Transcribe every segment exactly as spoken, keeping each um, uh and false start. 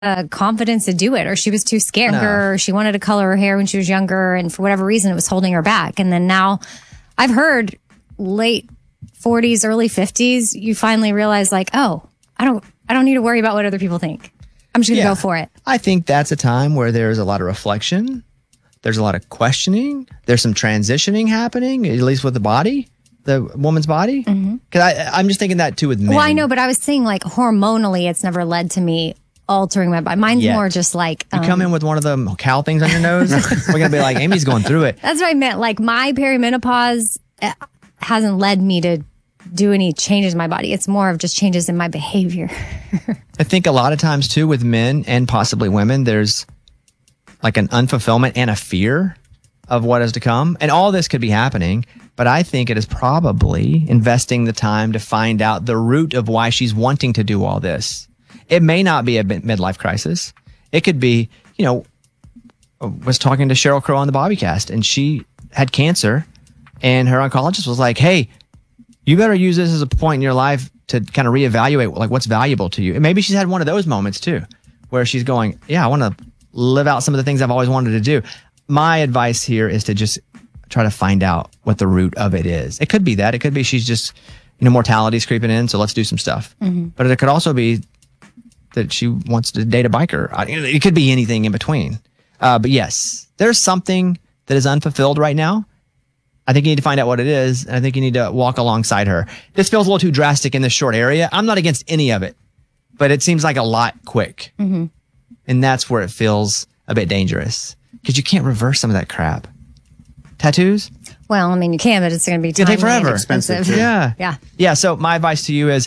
uh, confidence to do it, or she was too scared, No. or she wanted to color her hair when she was younger, and for whatever reason, it was holding her back. And then now, I've heard late forties, early fifties, you finally realize, like, oh, I don't, I don't need to worry about what other people think. I'm just gonna Yeah. go for it. I think that's a time where there's a lot of reflection. There's a lot of questioning. There's some transitioning happening, at least with the body, the woman's body. Because I I'm just thinking that too with men. Well, I know, but I was saying, like, hormonally, it's never led to me altering my body. Mine's Yet. more just like You um, come in with one of the cow things on your nose, we're gonna be like, Amy's going through it. That's what I meant. Like, my perimenopause uh, hasn't led me to do any changes in my body. It's more of just changes in my behavior. I think a lot of times too with men and possibly women, there's like an unfulfillment and a fear of what is to come. And all this could be happening, but I think it is probably investing the time to find out the root of why she's wanting to do all this. It may not be a mid- midlife crisis. It could be, you know, I was talking to Cheryl Crow on the Bobbycast, and she had cancer, and her oncologist was like, hey, you better use this as a point in your life to kind of reevaluate like what's valuable to you. And maybe she's had one of those moments too, where she's going, yeah, I want to live out some of the things I've always wanted to do. My advice here is to just try to find out what the root of it is. It could be that. It could be she's just, you know, mortality's creeping in, so let's do some stuff. But it could also be that she wants to date a biker. I- It could be anything in between. Uh, but yes, there's something that is unfulfilled right now. I think you need to find out what it is, and I think you need to walk alongside her. This feels a little too drastic in this short area. I'm not against any of it, but it seems like a lot quick. Mm-hmm. And that's where it feels a bit dangerous because you can't reverse some of that crap. Tattoos? Well, I mean, you can, but it's going to be It's gonna take timely and forever. expensive. Yeah. Yeah. Yeah. So my advice to you is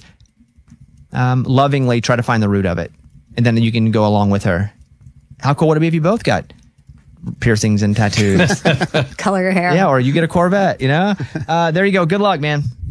um, lovingly try to find the root of it, and then you can go along with her. How cool would it be if you both got piercings and tattoos? Color your hair. Yeah, or you get a Corvette, you know? Uh, there you go. Good luck, man.